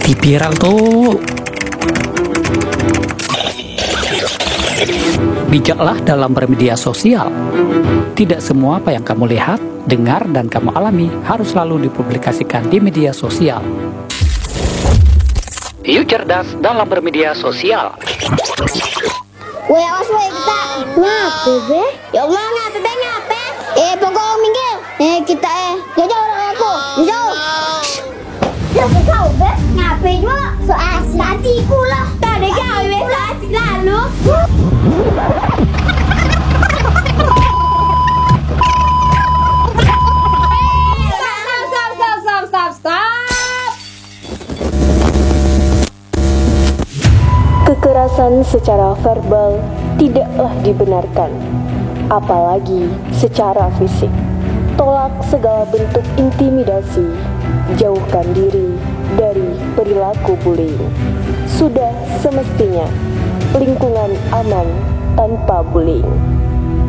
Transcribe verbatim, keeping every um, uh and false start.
Lagi viral tuh. Bijaklah dalam bermedia sosial. Tidak semua apa yang kamu lihat, dengar, dan kamu alami harus selalu dipublikasikan di media sosial. Yuk cerdas dalam bermedia sosial. Weh, awas weh kita. Ngape be? Ya Allah, ngape be ngape? Eh, pokok minggir. Eh, kita eh. Jauh orang aku. Jauh. Ya kau be, ngape juga? So asik hatiku lah. Tak ada kau be, so asik lalu. Stop, stop, stop, stop, stop. Kekerasan secara verbal tidaklah dibenarkan, apalagi secara fisik. Tolak segala bentuk intimidasi, jauhkan diri dari perilaku bullying. Sudah semestinya lingkungan aman tanpa bullying.